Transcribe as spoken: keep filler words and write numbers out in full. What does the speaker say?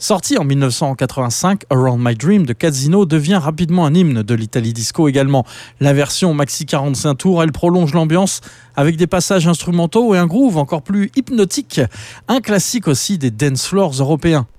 Sorti en dix-neuf cent quatre-vingt-cinq, Around My Dream de Casino devient rapidement un hymne de l'Italie disco également. La version maxi quarante-cinq tours, elle prolonge l'ambiance avec des passages instrumentaux et un groove encore plus hypnotique. Un classique aussi des dance floors européens.